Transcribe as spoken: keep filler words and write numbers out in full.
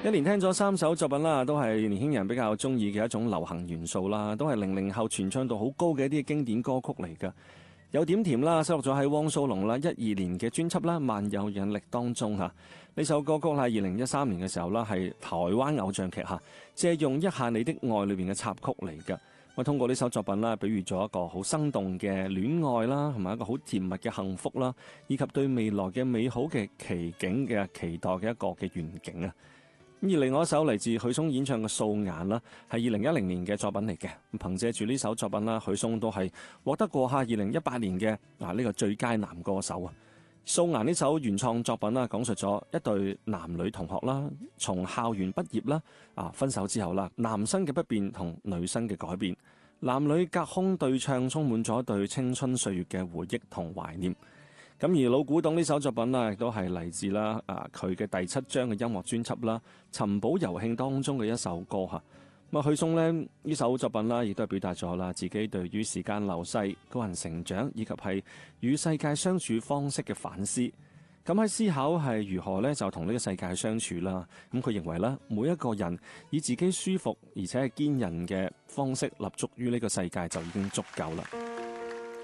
一連聽咗三首作品啦，都係年輕人比較中意嘅一種流行元素啦，都係零零後傳唱度好高嘅一啲經典歌曲嚟㗎。有點甜啦，收錄咗喺汪蘇泷啦一二年嘅專輯啦《萬有引力》當中嚇。呢首歌曲係二零一三年嘅時候啦，係台灣偶像劇嚇借用一下你的愛裏邊嘅插曲嚟㗎。我通過呢首作品啦，比喻咗一個好生動嘅戀愛啦，同埋一個好甜蜜嘅幸福啦，以及對未來嘅美好嘅奇景嘅期待嘅一個嘅願景啊。而另外一首嚟自許嵩演唱嘅《素顏》啦，係二零一零年嘅作品嚟嘅。憑借住呢首作品啦，許嵩都係獲得過下二零一八年嘅啊呢個最佳男歌手啊。《素顏》呢首原創作品啦，講述咗一對男女同學啦，從校園畢業啦，啊分手之後啦，男生嘅不變同女生嘅改變，男女隔空對唱，充滿咗對青春歲月嘅回憶同懷念。咁而老古董呢首作品啦，亦都係嚟自啦啊佢嘅第七張嘅音樂專輯啦《尋寶遊慶》當中嘅一首歌嚇。咁啊許嵩呢呢首作品啦，亦都係表達咗啦自己對於時間流逝、個人成長以及係與世界相處方式嘅反思。咁喺思考係如何呢就同呢個世界相處啦。咁佢認為啦，每一個人以自己舒服而且係堅韌嘅方式立足於呢個世界就已經足夠啦。